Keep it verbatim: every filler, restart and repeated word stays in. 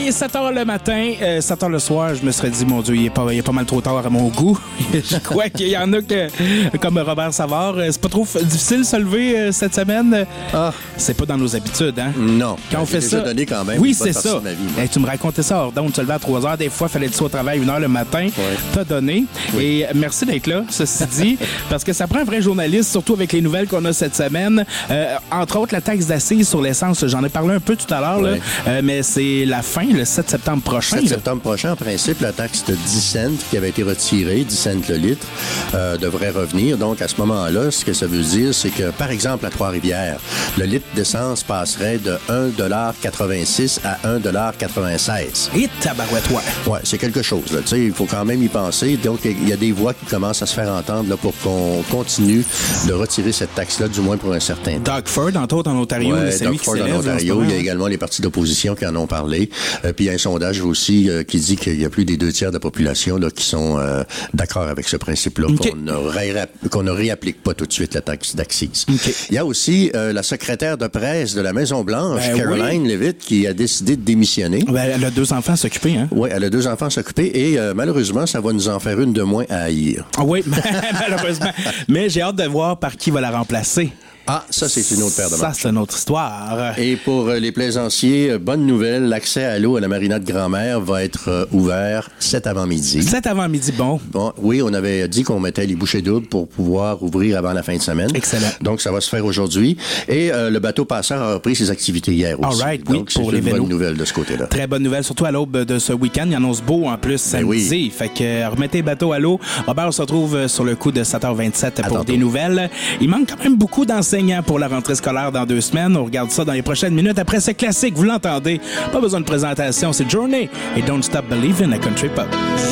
est sept heures le matin, euh, sept heures le soir, je me serais dit, mon Dieu, il est pas, il est pas mal trop tard à mon goût. Je crois qu'il y en a que, comme Robert Savard, euh, c'est pas trop f- difficile de se lever euh, cette semaine. Ah. C'est pas dans nos habitudes, hein? Non. Quand on J'ai fait déjà ça. donné quand même. Oui, une bonne c'est partie ça. de ma vie, moi. Hey, tu me racontais ça, hors d'onde, tu te levais à trois heures. Des fois, il fallait être au travail une heure le matin. Ouais. T'as donné. Oui. Et merci d'être là, ceci dit, parce que ça prend un vrai journaliste, surtout avec les nouvelles qu'on a cette semaine. Euh, entre autres, la taxe d'assises sur l'essence, j'en ai parlé un peu tout à l'heure, là, Ouais. euh, mais c'est la fin, le sept septembre prochain. sept là. septembre prochain, en principe, la taxe de dix cents qui avait été retirée, dix cents le litre, euh, devrait revenir. Donc, à ce moment-là, ce que ça veut dire, c'est que, par exemple, à Trois-Rivières, le litre d'essence passerait de un dollar quatre-vingt-six à un dollar quatre-vingt-seize. Et tabarouette, ouais. Ouais, c'est quelque chose. Là. Tu sais, il faut quand même y penser. Donc, il y a des voix qui commencent à se faire entendre là, pour qu'on continue de retirer cette taxe-là, du moins pour un certain temps. Doug Ford, entre autres, en Ontario, Ouais, c'est Doug lui qui Ford en s'élève. en ce Ontario. moment. Il y a également les partis d'opposition qui en ont parlé. Euh, puis il y a un sondage aussi euh, qui dit qu'il y a plus des deux tiers de la population là, qui sont euh, d'accord avec ce principe-là, Okay. qu'on ne, ré- qu'on ne réapplique pas tout de suite la taxe d'accise. Okay. Il y a aussi euh, la secrétaire de presse de la Maison-Blanche, Ben Caroline oui. Levitt, qui a décidé de démissionner. Ben, elle a deux enfants à s'occuper, hein? Oui, elle a deux enfants à s'occuper et euh, malheureusement, ça va nous en faire une de moins à haïr. Ah oui, malheureusement. Mais j'ai hâte de voir par qui va la remplacer. Ah, ça, c'est une autre paire de Ça, manches. c'est une autre histoire. Et pour euh, les plaisanciers, euh, bonne nouvelle, l'accès à l'eau à la marina de Grand-Mère va être euh, ouvert cet avant-midi. Cet avant-midi, bon. Bon, oui, on avait dit qu'on mettait les bouchées doubles pour pouvoir ouvrir avant la fin de semaine. Excellent. Donc, ça va se faire aujourd'hui. Et euh, le bateau passeur a repris ses activités hier aussi. All right, oui, Donc, c'est pour les une vélos. bonne nouvelle de ce côté-là. Très bonne nouvelle, surtout à l'aube de ce week-end. Il annonce beau en plus samedi. Ben oui. Fait que euh, remettez les bateaux à l'eau. Robert, on se retrouve euh, sur le coup de sept heures vingt-sept pour tantôt. des nouvelles. Il manque quand même beaucoup d'enseignants pour la rentrée scolaire dans deux semaines. On regarde ça dans les prochaines minutes. Après ce classique, vous l'entendez. Pas besoin de présentation. C'est Journey et Don't Stop Believin' à Country Pop.